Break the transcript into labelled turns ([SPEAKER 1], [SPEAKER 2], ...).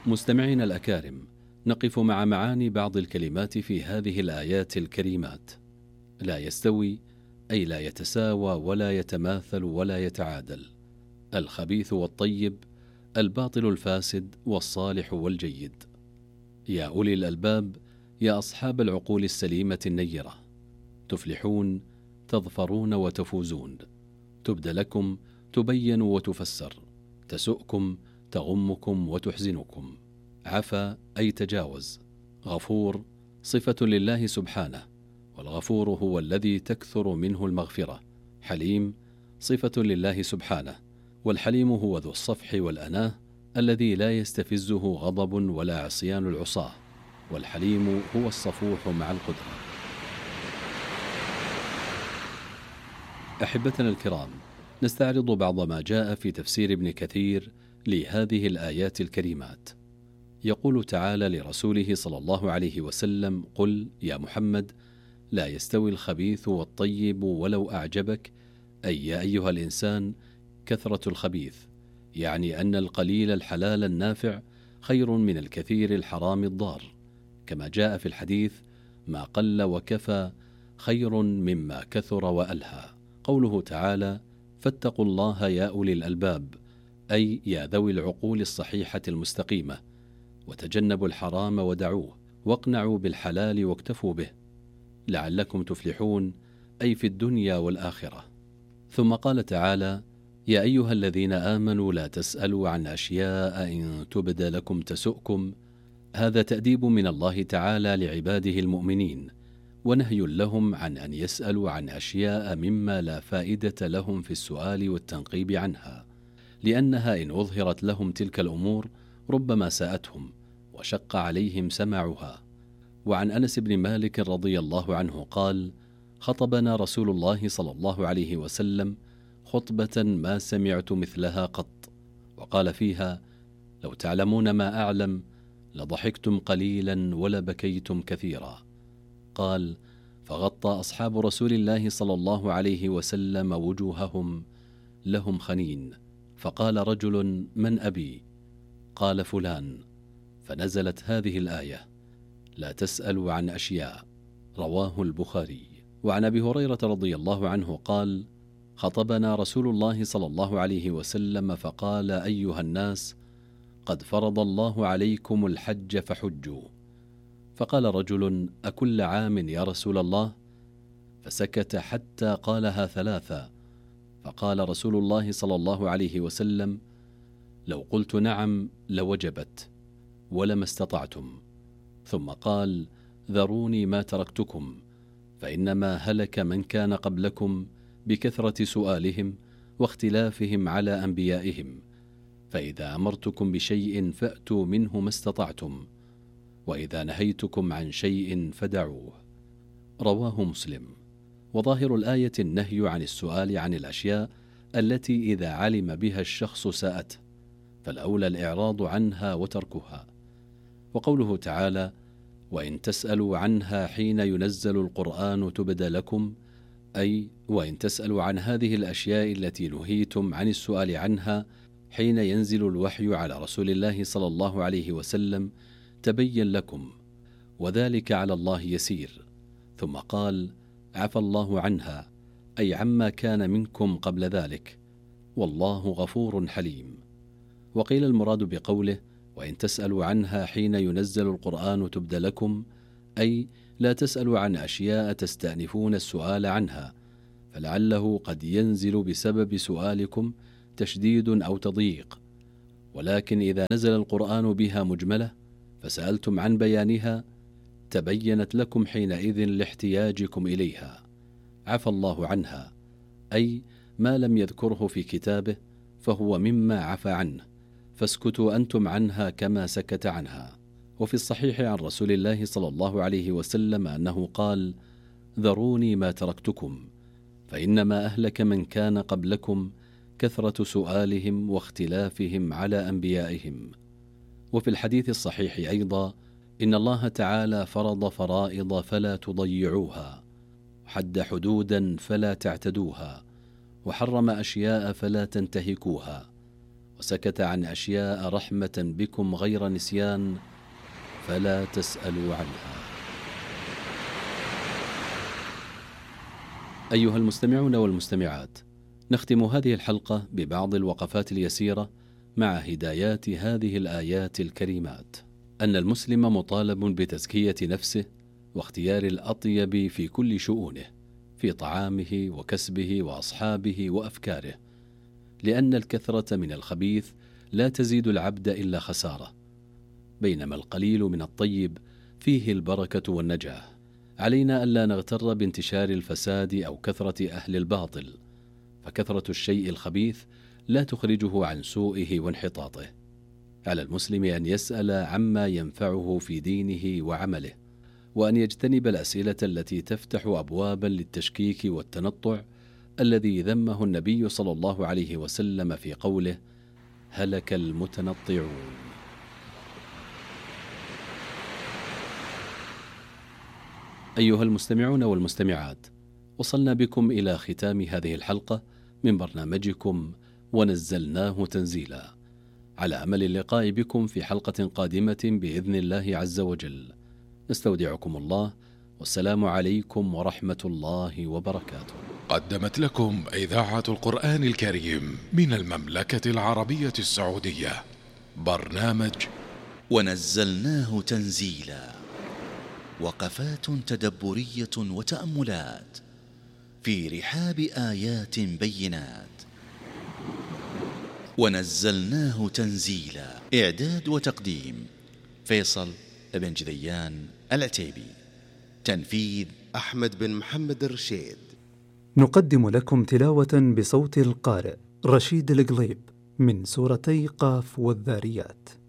[SPEAKER 1] مستمعينا الأكارم، نقف مع معاني بعض الكلمات في هذه الآيات الكريمات. لا يستوي أي لا يتساوى ولا يتماثل ولا يتعادل، الخبيث والطيب، الباطل الفاسد والصالح والجيد. يا أولي الألباب، يا أصحاب العقول السليمة النيرة، تفلحون، تظفرون وتفوزون، تبدى لكم، تبين وتفسر، تسؤكم، تغمكم وتحزنكم. عفا أي تجاوز. غفور صفة لله سبحانه، والغفور هو الذي تكثر منه المغفرة. حليم صفة لله سبحانه، والحليم هو ذو الصفح والأناه الذي لا يستفزه غضب ولا عصيان العصاة، والحليم هو الصفوح مع القدرة. أحبتنا الكرام، نستعرض بعض ما جاء في تفسير ابن كثير لهذه الآيات الكريمات. يقول تعالى لرسوله صلى الله عليه وسلم: قل يا محمد لا يستوي الخبيث والطيب ولو أعجبك، أي يا أيها الإنسان كثرة الخبيث، يعني أن القليل الحلال النافع خير من الكثير الحرام الضار، كما جاء في الحديث: ما قل وكفى خير مما كثر وألهى. قوله تعالى: فاتقوا الله يا أولي الألباب، أي يا ذوي العقول الصحيحة المستقيمة، وتجنبوا الحرام ودعوه، واقنعوا بالحلال واكتفوا به، لعلكم تفلحون، أي في الدنيا والآخرة. ثم قال تعالى: يا أيها الذين آمنوا لا تسألوا عن أشياء إن تبد لكم تسؤكم. هذا تأديب من الله تعالى لعباده المؤمنين، ونهي لهم عن أن يسألوا عن أشياء مما لا فائدة لهم في السؤال والتنقيب عنها، لأنها إن أظهرت لهم تلك الأمور ربما ساءتهم وشق عليهم سماعها. وعن أنس بن مالك رضي الله عنه قال: خطبنا رسول الله صلى الله عليه وسلم خطبة ما سمعت مثلها قط، وقال فيها: لو تعلمون ما أعلم لضحكتم قليلا ولبكيتم كثيرا. قال: فغطى أصحاب رسول الله صلى الله عليه وسلم وجوههم لهم خنين، فقال رجل: من أبي؟ قال: فلان. فنزلت هذه الآية: لا تسألوا عن أشياء. رواه البخاري. وعن أبي هريرة رضي الله عنه قال: خطبنا رسول الله صلى الله عليه وسلم فقال: أيها الناس، قد فرض الله عليكم الحج فحجوا. فقال رجل: أكل عام يا رسول الله؟ فسكت حتى قالها ثلاثة، فقال رسول الله صلى الله عليه وسلم: لو قلت نعم لوجبت ولما استطعتم. ثم قال: ذروني ما تركتكم، فإنما هلك من كان قبلكم بكثرة سؤالهم واختلافهم على أنبيائهم، فإذا أمرتكم بشيء فأتوا منه ما استطعتم، وإذا نهيتكم عن شيء فدعوه. رواه مسلم. وظاهر الآية النهي عن السؤال عن الأشياء التي إذا علم بها الشخص ساءته، فالأولى الإعراض عنها وتركها. وقوله تعالى: وإن تسألوا عنها حين ينزل القرآن تبد لكم، أي وإن تسألوا عن هذه الأشياء التي نهيتم عن السؤال عنها حين ينزل الوحي على رسول الله صلى الله عليه وسلم تبين لكم، وذلك على الله يسير. ثم قال: عفى الله عنها، أي عما كان منكم قبل ذلك، والله غفور حليم. وقيل المراد بقوله: وإن تسألوا عنها حين ينزل القرآن تبد لكم، أي لا تسألوا عن أشياء تستأنفون السؤال عنها، فلعله قد ينزل بسبب سؤالكم تشديد أو تضييق، ولكن إذا نزل القرآن بها مجملة فسألتم عن بيانها تبينت لكم حينئذ لاحتياجكم إليها. عفى الله عنها، أي ما لم يذكره في كتابه فهو مما عفى عنه، فاسكتوا أنتم عنها كما سكت عنها. وفي الصحيح عن رسول الله صلى الله عليه وسلم أنه قال: ذروني ما تركتكم، فإنما أهلك من كان قبلكم كثرة سؤالهم واختلافهم على أنبيائهم. وفي الحديث الصحيح أيضا: إن الله تعالى فرض فرائض فلا تضيعوها، وحد حدودا فلا تعتدوها، وحرم أشياء فلا تنتهكوها، وسكت عن أشياء رحمة بكم غير نسيان فلا تسألوا عنها. أيها المستمعون والمستمعات، نختم هذه الحلقة ببعض الوقفات اليسيرة مع هدايات هذه الآيات الكريمات. أن المسلم مطالب بتزكية نفسه واختيار الأطيب في كل شؤونه، في طعامه وكسبه وأصحابه وأفكاره، لأن الكثرة من الخبيث لا تزيد العبد إلا خسارة، بينما القليل من الطيب فيه البركة والنجاة. علينا ألا نغتر بانتشار الفساد أو كثرة أهل الباطل، فكثرة الشيء الخبيث لا تخرجه عن سوءه وانحطاطه. على المسلم أن يسأل عما ينفعه في دينه وعمله، وأن يجتنب الأسئلة التي تفتح أبوابا للتشكيك والتنطع الذي ذمه النبي صلى الله عليه وسلم في قوله: هلك المتنطعون. أيها المستمعون والمستمعات، وصلنا بكم إلى ختام هذه الحلقة من برنامجكم ونزلناه تنزيلا، على أمل اللقاء بكم في حلقة قادمة بإذن الله عز وجل. نستودعكم الله، والسلام عليكم ورحمة الله وبركاته.
[SPEAKER 2] قدمت لكم إذاعة القرآن الكريم من المملكة العربية السعودية برنامج
[SPEAKER 3] ونزلناه تنزيلا، وقفات تدبرية وتأملات في رحاب آيات بينات. ونزلناه تنزيلا، إعداد وتقديم فيصل بن جذيان العتيبي، تنفيذ
[SPEAKER 4] أحمد بن محمد الرشيد.
[SPEAKER 5] نقدم لكم تلاوة بصوت القارئ رشيد القليب من سورتي قاف والذاريات.